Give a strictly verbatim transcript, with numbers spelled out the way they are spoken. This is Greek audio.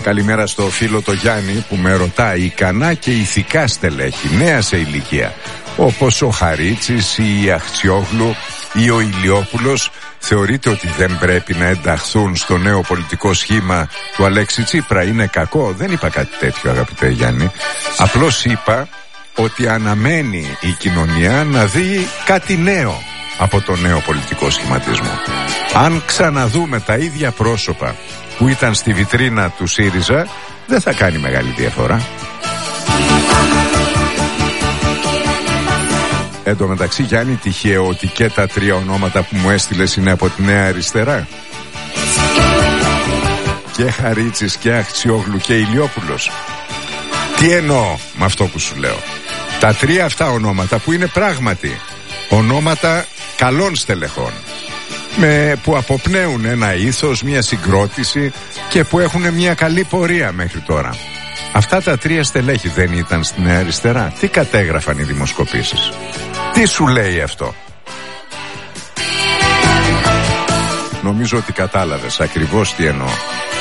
Καλημέρα στο φίλο το Γιάννη που με ρωτάει ικανά και ηθικά στελέχη, νέα σε ηλικία, όπως ο Χαρίτσης ή η Αχτσιόγλου ή ο Ηλιόπουλος, θεωρείτε ότι δεν πρέπει να ενταχθούν στο νέο πολιτικό σχήμα του Αλέξη Τσίπρα? Είναι κακό? Δεν είπα κάτι τέτοιο, αγαπητέ Γιάννη. Απλώς είπα ότι αναμένει η κοινωνία να δει κάτι νέο από το νέο πολιτικό σχηματισμό. Αν ξαναδούμε τα ίδια πρόσωπα που ήταν στη βιτρίνα του ΣΥΡΙΖΑ, δεν θα κάνει μεγάλη διαφορά. Εν τω μεταξύ, Γιάννη, τυχαίο ότι και τα τρία ονόματα που μου έστειλες είναι από τη Νέα Αριστερά? Και Χαρίτσης και Αχτσιόγλου και Ηλιόπουλος. Τι εννοώ με αυτό που σου λέω? Τα τρία αυτά ονόματα που είναι πράγματι ονόματα καλών στελεχών, με, που αποπνέουν ένα ήθος, μια συγκρότηση και που έχουν μια καλή πορεία μέχρι τώρα. Αυτά τα τρία στελέχη δεν ήταν στην Νέα Αριστερά? Τι κατέγραφαν οι δημοσκοπήσεις? Τι σου λέει αυτό? Νομίζω ότι κατάλαβες ακριβώς τι εννοώ.